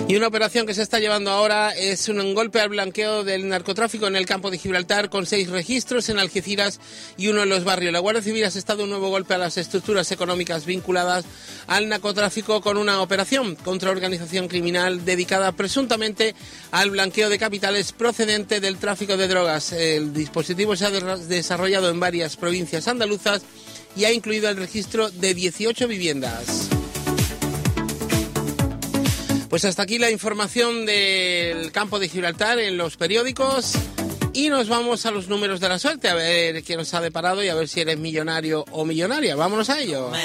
Y una operación que se está llevando ahora es un golpe al blanqueo del narcotráfico en el campo de Gibraltar, con 6 registros en Algeciras y 1 en Los Barrios. La Guardia Civil ha asestado un nuevo golpe a las estructuras económicas vinculadas al narcotráfico con una operación contra organización criminal dedicada presuntamente al blanqueo de capitales procedente del tráfico de drogas. El dispositivo se ha desarrollado en varias provincias andaluzas y ha incluido el registro de 18 viviendas. Pues hasta aquí la información del campo de Gibraltar en los periódicos y nos vamos a los números de la suerte, a ver qué nos ha deparado y a ver si eres millonario o millonaria. Vámonos a ello.